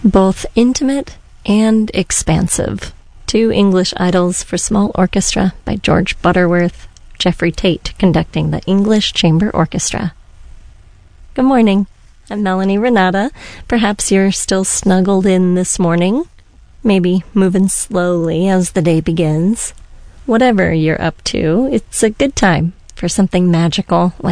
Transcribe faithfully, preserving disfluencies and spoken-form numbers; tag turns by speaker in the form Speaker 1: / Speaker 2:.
Speaker 1: both intimate and expansive. Two English Idols for Small Orchestra by George Butterworth, Jeffrey Tate conducting the English Chamber Orchestra. Good morning. I'm Melanie Renata. Perhaps you're still snuggled in this morning, maybe moving slowly as the day begins. Whatever you're up to, it's a good time for something magical like